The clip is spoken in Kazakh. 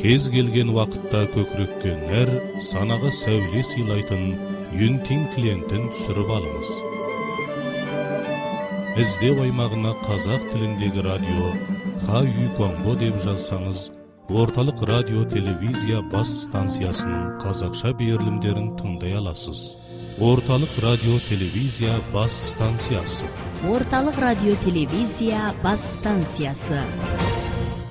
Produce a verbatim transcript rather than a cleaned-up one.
кез келген уақытта көкірекке нәр, санаға сәуле сыйлайтын Юнтин клиентін түсіріп алыңыз. Іздеу аймағына қазақ тіліндегі радио Ха-Ю-Конго деп жазсаңыз, орталық радио телевизия бас станциясының қазақша берілімдерін тыңдай аласыз. Орталық радио телевизия бас станциясы. Орталық радио телевизия бас станциясы.